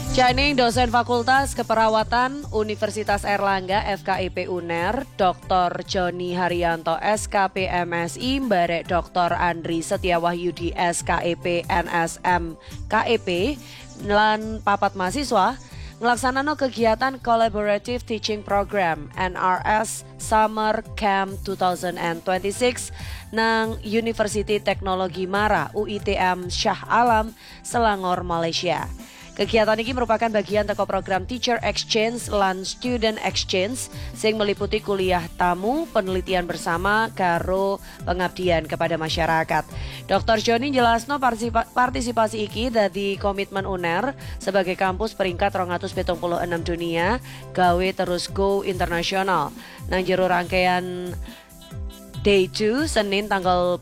Janing dosen Fakultas Keperawatan Universitas Airlangga FKIP UNER, Dr. Joni Haryanto SKP MSI, Barek Dr. Andri Setiawahyudi SKEP NSM KEP, lan papat mahasiswa ngelaksanano kegiatan Collaborative Teaching Program NRS Summer Camp 2026 nang University Teknologi Mara UITM Shah Alam, Selangor, Malaysia. Kegiatan ini merupakan bagian teko program Teacher Exchange lan Student Exchange sing meliputi kuliah tamu, penelitian bersama karo pengabdian kepada masyarakat. Dr. Joni jelasno partisipasi iki dadi komitmen UNER sebagai kampus peringkat 276 dunia gawe terus go internasional. Nang jero rangkaian Day 2 Senin tanggal